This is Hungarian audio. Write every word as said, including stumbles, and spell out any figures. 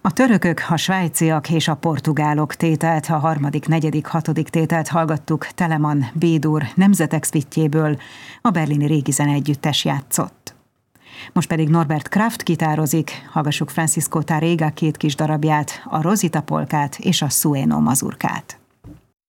A törökök, a svájciak és a portugálok tételt, a harmadik, negyedik, hatodik tételt hallgattuk, Telemann B-dur Nemzetek sztitjéből, a berlini régi zeneegyüttes játszott. Most pedig Norbert Kraft gitározik, hallgassuk Francisco Tárrega két kis darabját, a Rosita polkát és a Sueno mazurkát.